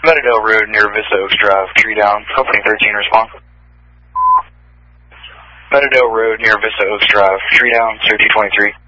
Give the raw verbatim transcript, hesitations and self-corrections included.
Meadowdale Road near Vista Oaks Drive, tree down, company thirteen, respond. Meadowdale Road near Vista Oaks Drive, tree down, zero two twenty-three.